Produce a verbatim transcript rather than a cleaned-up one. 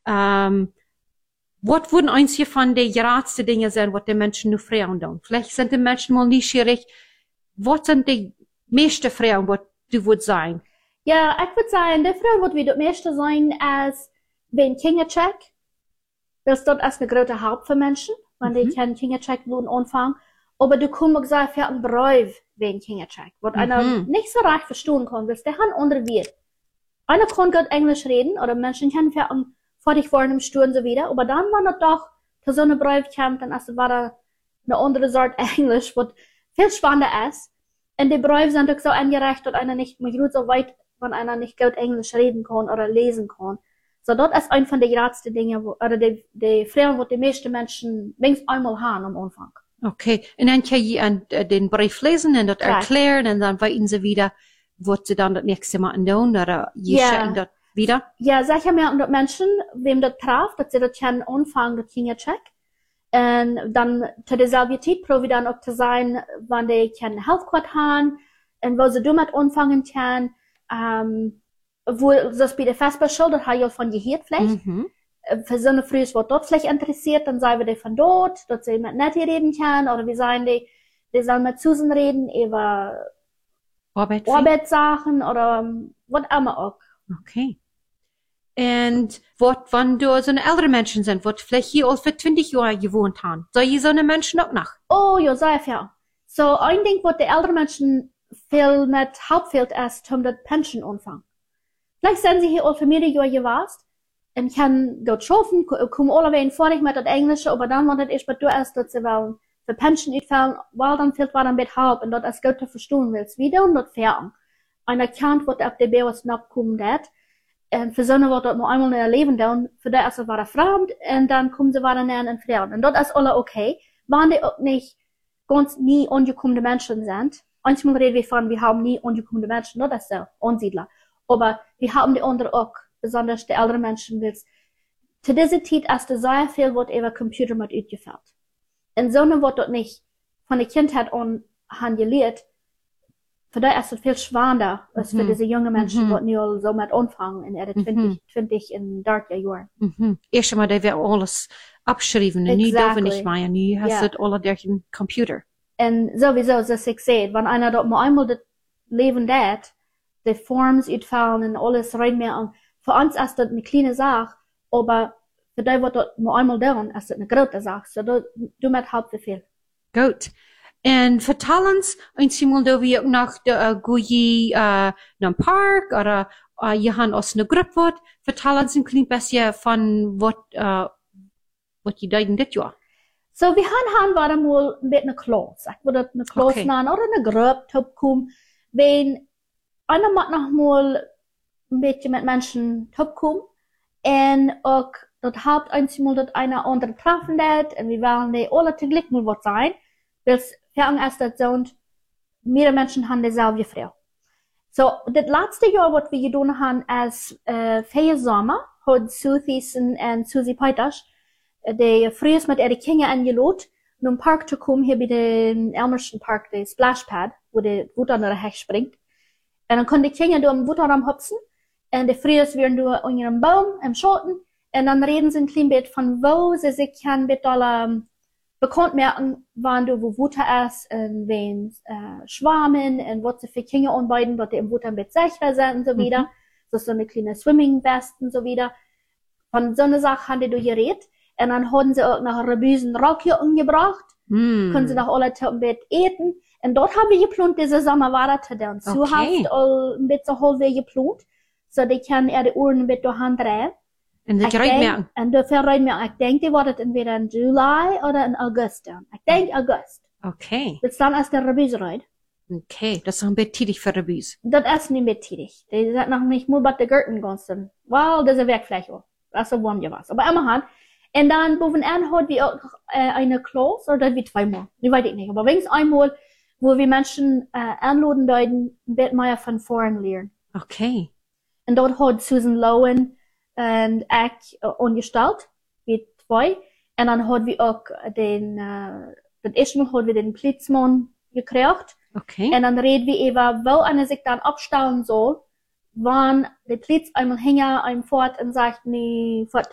ähm, was würden einige von den geratsten Dingen sein, was die Menschen nur Frauen tun? Vielleicht sind die Menschen mal neugierig. Was sind die meisten Frauen, was du würdest sagen? Ja, ich würde sagen, die Frauen, was wir das meiste sein, als wenn Kindercheck. Das ist dort als eine große Haupt für Menschen, wenn mhm. die keinen Kindercheck wollen anfangen. Aber du kannst auch sagen, für einen Brief wegen Kindercheck, was mhm. einer nicht so recht verstehen kann, weil der haben andere wird. Einer kann gut Englisch reden, oder Menschen können für einen fertig vor einem Stuhl und so wieder, aber dann, wenn er doch zu so einem Brief kommt, dann ist es wieder eine andere Sorte Englisch, was viel spannender ist. Und die Briefe sind auch so angereicht, dass einer nicht mehr gut so weit, wenn einer nicht gut Englisch reden kann oder lesen kann. So, das ist ein von den geratsten Dingen, wo, oder die, die Fragen, die die meisten Menschen wenigstens einmal haben am Anfang. Okay. Und dann kann ich an, äh, den Brief lesen und das right. erklären und dann weiten sie wieder, was sie dann das nächste Mal tun, oder je yeah. schicken das wieder? Ja, sicher mehr an die Menschen, wem das trifft, dass sie das können anfangen, das Kindercheck. Und dann zu derselben Zeit probieren dann auch zu sein, wenn die kein Healthcard haben, und wo sie damit anfangen können, ähm, wo das bei der Festbeschuldet hat ja von gehört vielleicht. Mhm. Für so eine Früh, was dort vielleicht interessiert, dann sagen wir die von dort, dass sie mit Nettie reden können, oder wir sagen die, die sollen mit Susan reden über Arbeit, Arbeitssachen oder was immer auch. Okay. Und was, wenn du so eine ältere Menschen sind, was vielleicht hier auch für zwanzig Jahre gewohnt haben, soll je so eine Menschen auch noch? Oh, ja, sehr viel. So, ein Ding, was die älteren Menschen viel mit Hauptfeld ist, um das Pension anfangen. Vielleicht sind sie hier auch für mehrere Jahre gewesen und können dort schaffen, kommen alle wein fertig mit das Englische, aber dann, wenn das erst bei du ist, dass sie wollen für Pension ausfallen, weil dann fehlt was mit Halb und das ist gut zu verstehen willst. Wie und das fern. Einer kennt, was auf der B was nachkommen wird. Und für so eine wird das nur einmal in ihr Leben tun, für das ist es wieder fremd, und dann kommen sie wieder näher in Frauen. Und das ist alle okay. Wenn die auch nicht ganz nie angekommene Menschen sind, manchmal reden wir von, wir haben nie angekommene Menschen, das ist so, Ansiedler. Aber wir haben die anderen auch, besonders die älteren Menschen, willst. Zu dieser Zeit ist es sehr viel, was über Computer mit ausgefällt. Und so eine wird dort nicht von der Kindheit an handeliert. Für da ist es viel schwerer, als für Mhm. diese jungen Menschen, Mhm. die nur so mit anfangen, in ihre Mhm. zwanzig, zwanzig in darker Jahren. Mhm. Erst einmal, da wird alles abgeschrieben, und nu dürfen wir nicht mehr, nu hast Ja. du alle durch den Computer. Und sowieso, so ich sehe, wenn einer dort mal einmal das Leben hat, die Forms ausfallen und alles reinmerken, für uns ist das eine kleine Sache, aber für die, was dort mal einmal tun, ist das eine große Sache. So, du, du mit Hauptbefehl. Gut. En vertel ons, einmal da wir auch noch uh, goeie uh, naar park, oder uh, je gaan als een groep wat. Vertel ons een klein beetje van wat, uh, wat je deed dit jaar. So, wir haben waren mal mit einer Klasse. Ich würde eine Klasse Okay. nennen, oder eine Gruppe, top kommen. Wenn einer macht noch mal ein bisschen mit Menschen top kommen. Und auch das Haupt einmal, dass einer andere treffen wird. Und wir wollen die alle zum Glück mal was sein. Weil für uns ist das so, mehrere Menschen haben dieselbe Frau. So, das letzte Jahr, was wir getan haben, als äh, vier Sommer, hat Suthisen und Susie Peiters, die früher mit ihren Kindern eingeladen, um im Park zu kommen, hier bei dem Elmerson Park, der Splashpad, wo die Wutter nach Hecht springt. Und dann können die Kinder da im Wutterraum hopsen, und die früher werden da unter einem Baum, im Schatten, und dann reden sie ein klein bisschen von wo sie sich kann mit aller, bekannt merken, wann du wo Wutter ist, und wen, äh, Schwammen, und was sie für Kinder anbieten, dass die im Wutter mit sicher sind, und so wieder. Mhm. So ist so eine kleine Swimming-West und so wieder. Von so einer Sache haben die da geredet. Und dann haben sie auch noch Rebüsen Rockje umgebracht. Mm. Können sie noch alle im Bett eten. Und dort haben wir geplant, diese Sommer weiter zu tun. So Okay. habt all ein bisschen halbwegs geplant. So die können ihre Uhren ein bisschen handrehen. En dat je rijdt merken. Und dafür rein merken. Ich denke, die wird entweder in Juli oder in August dann. Ich denke August. Okay. Bis dann ist der Rebüse rein. Okay, das ist ein bisschen tidig für Rebüs. Das ist nicht mehr tätig. Die sind noch nicht nur bei der Gürtel gegangen. Well, das ist weg vielleicht auch. Das ist so warm gewesen. Aber immerhin. Und dann, bovenaan hat wir auch äh, eine Klasse, oder das wie zweimal. Ich weiß nicht. Aber wenigstens einmal, wo wir Menschen äh, anladen deuten, wird mehr von vorn lernen. Okay. Und dort hat Susan Lowen und ich äh, angestellt, wie zwei. Und dann hat wir auch den, äh, das erste Mal hat wir den Blitzmann gekriegt. Okay. Und dann reden wir über, wo einer sich dann abstellen soll, wann der Blitz einmal hängt, einem fort und sagt, nee, fort